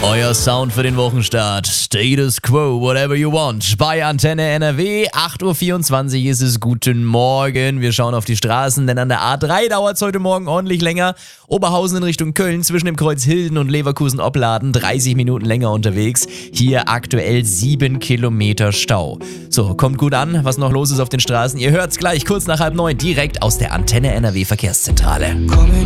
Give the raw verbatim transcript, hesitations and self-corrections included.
Euer Sound für den Wochenstart. Status Quo, whatever you want. Bei Antenne N R W, acht Uhr vierundzwanzig ist es. Guten Morgen. Wir schauen auf die Straßen, denn an der A drei dauert es heute Morgen ordentlich länger. Oberhausen in Richtung Köln, zwischen dem Kreuz Hilden und Leverkusen-Opladen, dreißig Minuten länger unterwegs. Hier aktuell sieben Kilometer Stau. So, kommt gut an, was noch los ist auf den Straßen. Ihr hört's gleich kurz nach halb neun, direkt aus der Antenne N R W Verkehrszentrale.